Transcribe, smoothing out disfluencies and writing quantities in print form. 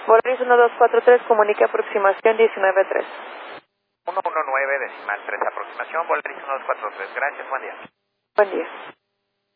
Volaris 1243, comunica aproximación 19-3. 119 decimal 3, aproximación, Volaris 1243. Gracias, buen día. Buen día.